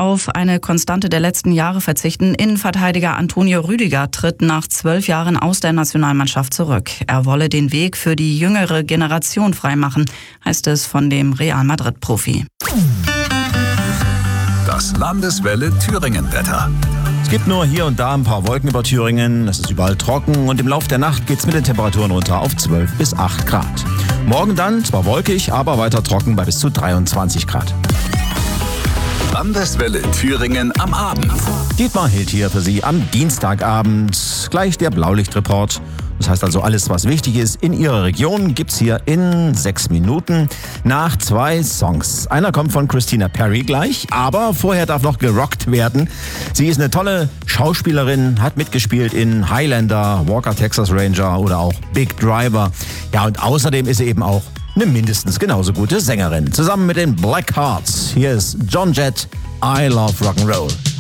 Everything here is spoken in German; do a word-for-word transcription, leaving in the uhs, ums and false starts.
auf eine Konstante der letzten Jahre verzichten. Innenverteidiger Antonio Rüdiger tritt nach zwölf Jahren aus der Nationalmannschaft zurück. Er wolle den Weg für die jüngere Generation freimachen, heißt es von dem Real Madrid-Profi. Das Landeswelle Thüringen-Wetter. Es gibt nur hier und da ein paar Wolken über Thüringen. Es ist überall trocken und im Laufe der Nacht geht es mit den Temperaturen runter auf zwölf bis acht Grad. Morgen dann zwar wolkig, aber weiter trocken bei bis zu dreiundzwanzig Grad. Landeswelle Thüringen am Abend. Dietmar Hild hier für Sie am Dienstagabend. Gleich der Blaulichtreport. Das heißt also, alles, was wichtig ist in Ihrer Region, gibt's hier in sechs Minuten nach zwei Songs. Einer kommt von Christina Perri gleich, aber vorher darf noch gerockt werden. Sie ist eine tolle Schauspielerin, hat mitgespielt in Highlander, Walker Texas Ranger oder auch Big Driver. Ja, und außerdem ist sie eben auch eine mindestens genauso gute Sängerin. Zusammen mit den Black Hearts. Hier ist Joan Jett, I Love Rock'n'Roll.